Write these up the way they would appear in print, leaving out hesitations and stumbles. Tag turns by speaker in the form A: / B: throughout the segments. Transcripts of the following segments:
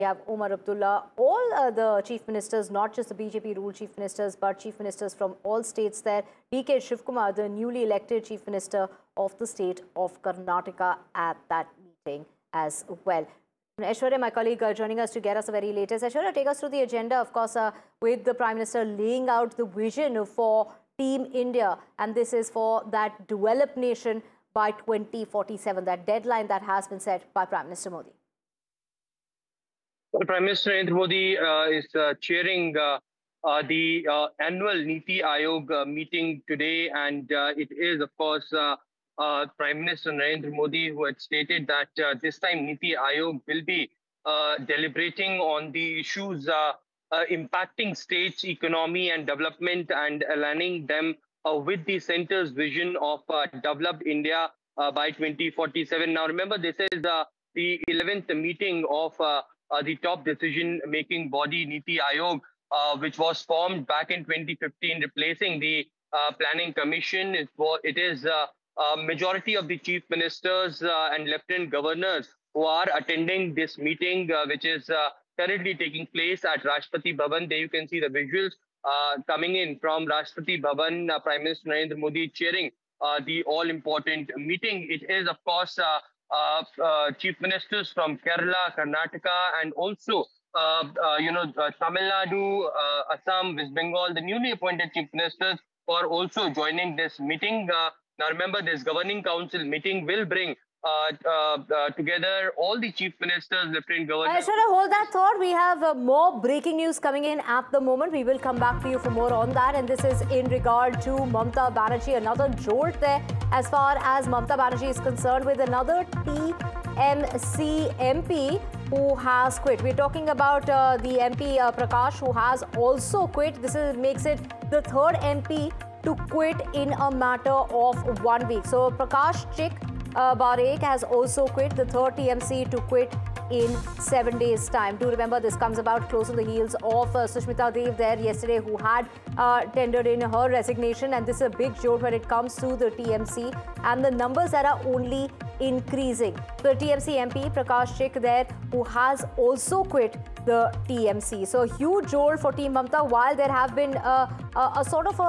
A: We have Omar Abdullah, all the chief ministers, not just the BJP ruled chief ministers, but chief ministers from all states there. DK Shivkumar, the newly elected chief minister of the state of Karnataka, at that meeting as well. Aishwarya, my colleague, joining us to get us the very latest. Aishwarya, take us through the agenda, of course, with the Prime Minister laying out the vision for Team India. And this is for that developed nation by 2047, that deadline that has been set by Prime Minister Modi.
B: Well, Prime Minister Narendra Modi is chairing the annual Niti Aayog meeting today. And it is, of course, Prime Minister Narendra Modi who had stated that this time Niti Aayog will be deliberating on the issues impacting states' economy and development and aligning them with the centre's vision of developed India by 2047. Now, remember, this is the 11th meeting of the top decision-making body, Niti Aayog, which was formed back in 2015, replacing the Planning Commission. It is a majority of the chief ministers and lieutenant governors who are attending this meeting, which is currently taking place at Rashtrapati Bhavan. There you can see the visuals coming in from Rashtrapati Bhavan. Prime Minister Narendra Modi chairing the all-important meeting. It is, of course, chief ministers from Kerala, Karnataka, and also, Tamil Nadu, Assam, West Bengal, the newly appointed chief ministers are also joining this meeting. Now, remember, this governing council meeting will bring together all the chief ministers, lieutenant governors.
A: Should I hold that thought? We have more breaking news coming in at the moment. We will come back to you for more on that. And this is in regard to Mamata Banerjee. Another jolt there as far as Mamata Banerjee is concerned, with another TMC MP who has quit. We're talking about the MP Prakash, who has also quit. This makes it the third MP to quit in a matter of 1 week. So Prakash Chik Barekh has also quit, the third TMC to quit in 7 days' time. Do remember, this comes about close on the heels of Sushmita Dev there yesterday, who had tendered in her resignation. And this is a big jolt when it comes to the TMC, and the numbers that are only increasing. The TMC MP Prakash Chik there, who has also quit the TMC. So huge jolt for Team Mamata. While there have been a sort of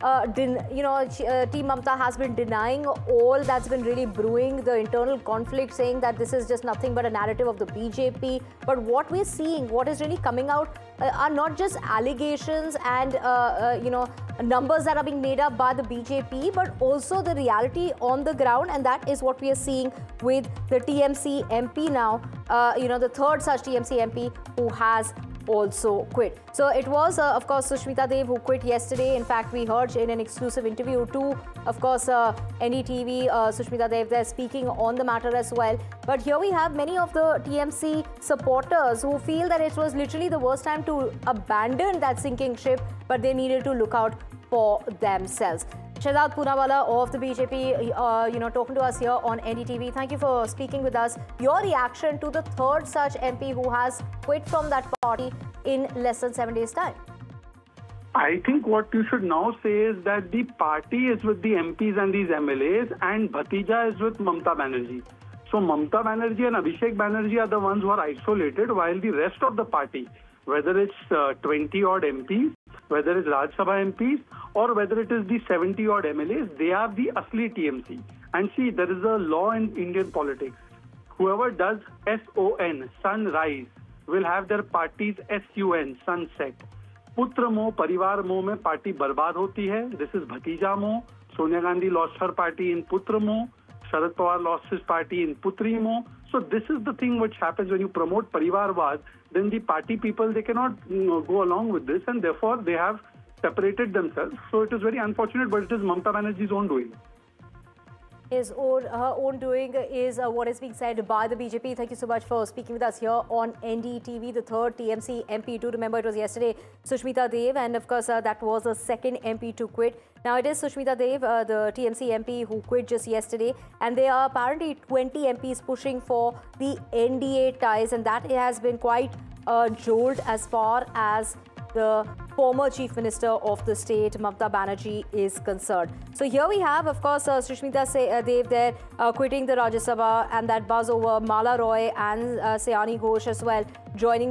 A: Team Mamata has been denying all that's been really brewing, the internal conflict, saying that this is just nothing but a narrative of the BJP. But what we're seeing, what is really coming out, are not just allegations and numbers that are being made up by the BJP, but also the reality on the ground. And that is what we are seeing with the TMC MP now, the third such TMC MP who has also quit. So it was, of course, Sushmita Dev who quit yesterday. In fact, we heard in an exclusive interview to, of course, NDTV, Sushmita Dev there speaking on the matter as well. But here we have many of the TMC supporters who feel that it was literally the worst time to abandon that sinking ship, but they needed to look out for themselves. Shehzad Poonawalla of the BJP, talking to us here on NDTV. Thank you for speaking with us. Your reaction to the third such MP who has quit from that party in less than 7 days' time?
C: I think what you should now say is that the party is with the MPs and these MLAs, and Bhatija is with Mamata Banerjee. So Mamata Banerjee and Abhishek Banerjee are the ones who are isolated, while the rest of the party, whether it's 20-odd MPs, whether it's Rajya Sabha MPs, or whether it is the 70-odd MLAs, they are the asli TMC. And see, there is a law in Indian politics. Whoever does SON, sunrise, will have their party's SUN, sunset. Putra moh, parivar moh mein party barbad hoti hai. This is Bhatija moh. Sonia Gandhi lost her party in Putra moh. Sharad Pawar lost his party in Putri moh. So this is the thing which happens when you promote Parivarvad. Then the party people, they cannot go along with this, and therefore they have separated themselves. So it is very unfortunate, but it is Mamata Banerjee's own doing.
A: Her own doing is what is being said by the BJP. Thank you so much for speaking with us here on NDTV. The third TMC MP, do remember it was yesterday, Sushmita Dev, and of course that was the second MP to quit. Now it is Sushmita Dev, the TMC MP, who quit just yesterday, and there are apparently 20 MPs pushing for the NDA ties, and that has been quite a jolt as far as the former Chief Minister of the state, Mamata Banerjee, is concerned. So here we have, of course, Sushmita Dev there quitting the Rajya Sabha, and that buzz over Mala Roy and Sayani Ghosh as well joining